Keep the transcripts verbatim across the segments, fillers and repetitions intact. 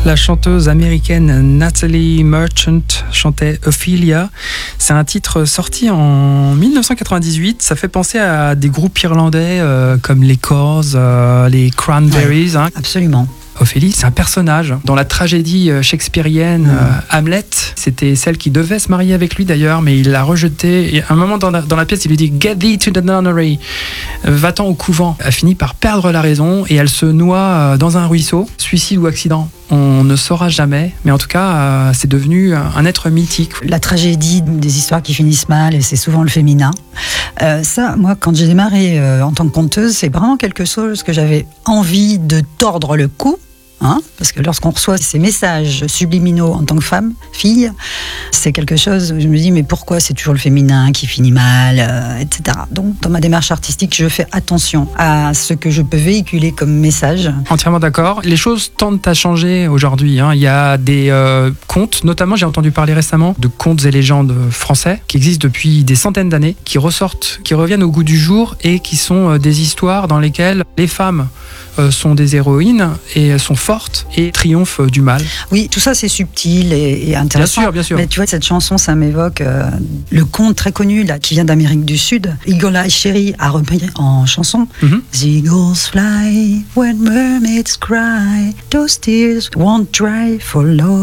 La chanteuse américaine Natalie Merchant chantait Ophelia. C'est un titre sorti en dix-neuf cent quatre-vingt-dix-huit. Ça fait penser à des groupes irlandais euh, comme les Corrs, euh, les Cranberries. Ouais, hein. Absolument. Ophélie, c'est un personnage. Dans la tragédie shakespearienne, mmh. euh, Hamlet, c'était celle qui devait se marier avec lui d'ailleurs, mais il l'a rejetée. Et à un moment dans la, dans la pièce, il lui dit « Get thee to the nunnery », va-t'en au couvent. Elle finit par perdre la raison et elle se noie dans un ruisseau. Suicide ou accident, on ne saura jamais, mais en tout cas, euh, c'est devenu un être mythique. La tragédie des histoires qui finissent mal, et c'est souvent le féminin. Euh, ça, moi, quand j'ai démarré euh, en tant que conteuse, c'est vraiment quelque chose que j'avais envie de tordre le cou. Hein, parce que lorsqu'on reçoit ces messages subliminaux en tant que femme, fille, c'est quelque chose où je me dis mais pourquoi c'est toujours le féminin qui finit mal, euh, et cetera. Donc dans ma démarche artistique, je fais attention à ce que je peux véhiculer comme message. Entièrement d'accord. Les choses tendent à changer aujourd'hui. Hein. Il y a des euh, contes, notamment j'ai entendu parler récemment de contes et légendes français qui existent depuis des centaines d'années, qui ressortent, qui reviennent au goût du jour et qui sont euh, des histoires dans lesquelles les femmes euh, sont des héroïnes et sont forte et triomphe du mal. Oui, tout ça c'est subtil et, et intéressant. Bien sûr, bien sûr. Mais tu vois, cette chanson, ça m'évoque euh, le conte très connu là, qui vient d'Amérique du Sud. Eagle Eye Cherry a repris en chanson. Mm-hmm. The eagles fly when mermaids cry, those tears won't dry for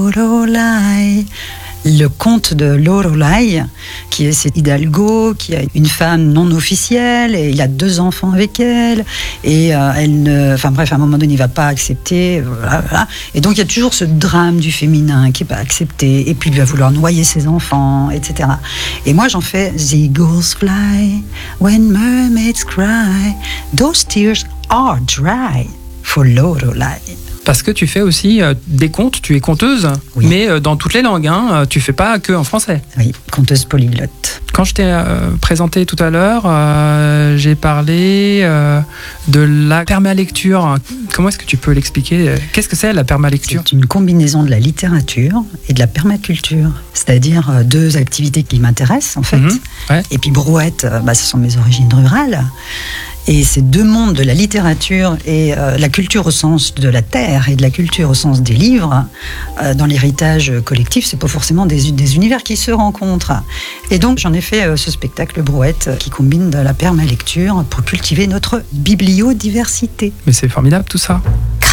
Lorelei. Le conte de Lorelei, qui est cette Hidalgo, qui a une femme non officielle, et il a deux enfants avec elle, et euh, elle ne, enfin bref, à un moment donné, il ne va pas accepter, voilà, voilà. Et donc il y a toujours ce drame du féminin qui n'est pas accepté, et puis il va vouloir noyer ses enfants, et cetera. Et moi, j'en fais The eagles fly when mermaids cry, those tears are dry for Lorelei. Parce que tu fais aussi euh, des contes, tu es conteuse, oui. mais euh, dans toutes les langues, hein, tu fais pas que en français. Oui, conteuse polyglotte. Quand je t'ai euh, présenté tout à l'heure, euh, j'ai parlé euh, de la permalecture. Comment est-ce que tu peux l'expliquer ? Qu'est-ce que c'est la permalecture ? C'est une combinaison de la littérature et de la permaculture, c'est-à-dire euh, deux activités qui m'intéressent en fait. Mmh, ouais. Et puis Brouette, euh, bah, ce sont mes origines rurales. Et ces deux mondes de la littérature et euh, la culture au sens de la terre et de la culture au sens des livres, euh, dans l'héritage collectif, c'est pas forcément des, des univers qui se rencontrent. Et donc j'en ai fait euh, ce spectacle Brouette qui combine de la permalecture pour cultiver notre bibliodiversité. Mais c'est formidable tout ça.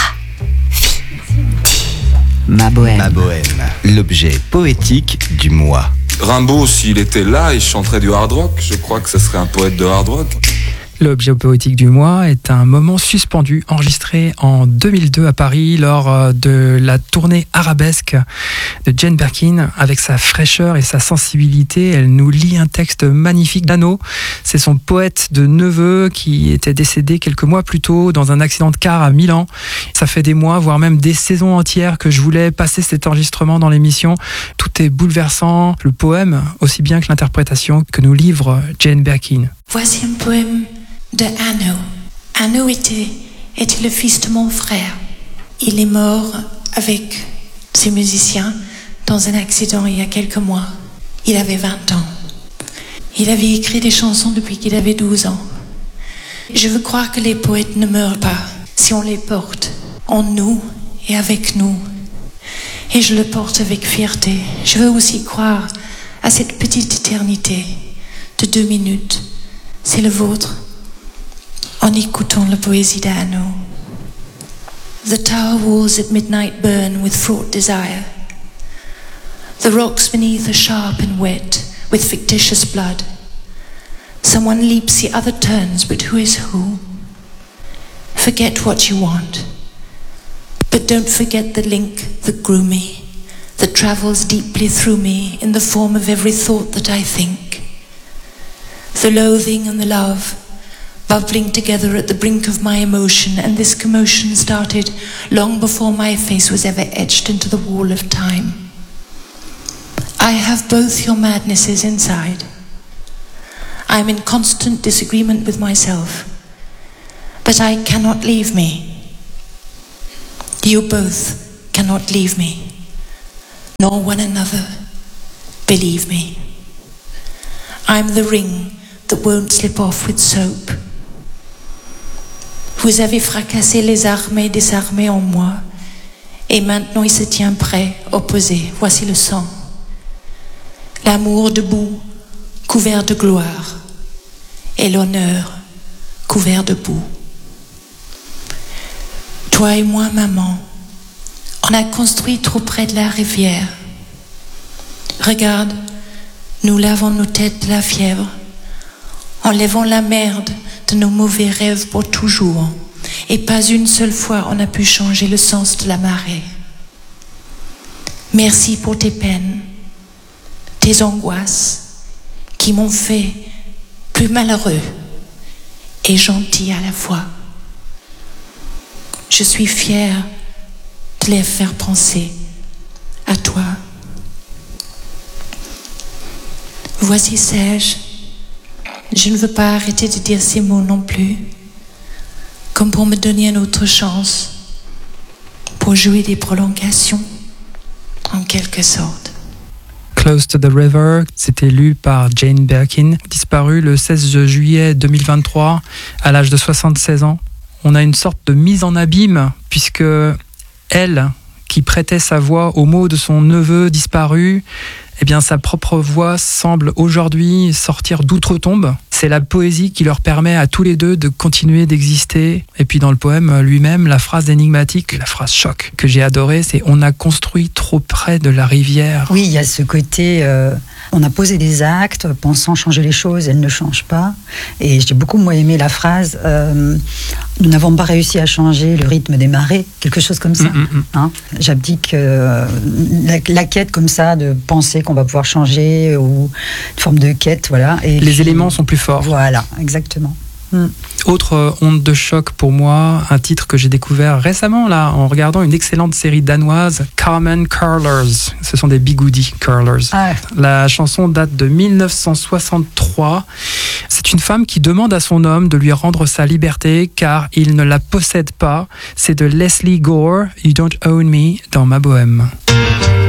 Ma bohème. Ma bohème, l'objet poétique du mois. Rimbaud, s'il était là, il chanterait du hard rock. Je crois que ce serait un poète de hard rock. L'objet poétique du mois est un moment suspendu enregistré en deux mille deux à Paris lors de la tournée arabesque de Jane Birkin. Avec sa fraîcheur et sa sensibilité, elle nous lit un texte magnifique d'Anno. C'est son poète de neveu qui était décédé quelques mois plus tôt dans un accident de car à Milan. Ça fait des mois, voire même des saisons entières que je voulais passer cet enregistrement dans l'émission. Tout est bouleversant, le poème aussi bien que l'interprétation que nous livre Jane Birkin. Voici un poème de Anno. Anno était, était le fils de mon frère. Il est mort avec ses musiciens dans un accident il y a quelques mois. Il avait vingt ans. Il avait écrit des chansons depuis qu'il avait douze ans. Je veux croire que les poètes ne meurent pas si on les porte en nous et avec nous. Et je le porte avec fierté. Je veux aussi croire à cette petite éternité de deux minutes. C'est le vôtre. En écoutant la poésie d'Anno. The tower walls at midnight burn with fraught desire. The rocks beneath are sharp and wet with fictitious blood. Someone leaps, the other turns, but who is who? Forget what you want, but don't forget the link that grew me, that travels deeply through me in the form of every thought that I think. The loathing and the love bubbling together at the brink of my emotion, and this commotion started long before my face was ever etched into the wall of time. I have both your madnesses inside. I am in constant disagreement with myself, but I cannot leave me. You both cannot leave me, nor one another, believe me. I'm the ring that won't slip off with soap. Vous avez fracassé les armées désarmées en moi, Et maintenant il se tient prêt, opposé. Voici le sang. L'amour debout, couvert de gloire. Et l'honneur, couvert de boue. Toi et moi, maman, on a construit trop près de la rivière. Regarde, nous lavons nos têtes de la fièvre. Enlevons la merde de nos mauvais rêves pour toujours. Et pas une seule fois on a pu changer le sens de la marée. Merci pour tes peines, tes angoisses qui m'ont fait plus malheureux et gentil à la fois. Je suis fière de les faire penser à toi. Voici Serge. Je ne veux pas arrêter de dire ces mots non plus, comme pour me donner une autre chance, pour jouer des prolongations, en quelque sorte. Close to the River, c'était lu par Jane Birkin, disparue le seize juillet deux mille vingt-trois, à l'âge de soixante-seize ans. On a une sorte de mise en abîme, puisque elle, qui prêtait sa voix aux mots de son neveu disparu, eh bien sa propre voix semble aujourd'hui sortir d'outre-tombe. C'est la poésie qui leur permet à tous les deux de continuer d'exister. Et puis dans le poème lui-même, la phrase énigmatique, la phrase choc que j'ai adorée, c'est « On a construit trop près de la rivière ». Oui, il y a ce côté... Euh, on a posé des actes, pensant changer les choses, elles ne changent pas. Et j'ai beaucoup, moi, aimé la phrase euh, « Nous n'avons pas réussi à changer le rythme des marées », quelque chose comme ça. Mm, mm, mm. Hein, j'abdique euh, la, la quête comme ça, de penser qu'on va pouvoir changer, ou une forme de quête, voilà. Et les puis, éléments sont plus forts. Voilà, exactement. Mm. Autre euh, onde de choc pour moi, un titre que j'ai découvert récemment là en regardant une excellente série danoise, Carmen Curlers. Ce sont des bigoudis curlers. Ah. La chanson date de mille neuf cent soixante-trois. C'est une femme qui demande à son homme de lui rendre sa liberté car il ne la possède pas. C'est de Leslie Gore, You Don't Own Me, dans Ma Bohème.